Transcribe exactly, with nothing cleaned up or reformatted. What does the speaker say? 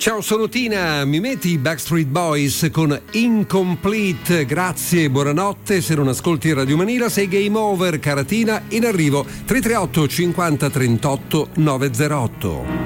Ciao, sono Tina, mi metti i Backstreet Boys con Incomplete, grazie, buonanotte. Se non ascolti Radio Manila sei game over, cara Tina, in arrivo tre tre otto cinquanta trentotto novecentotto.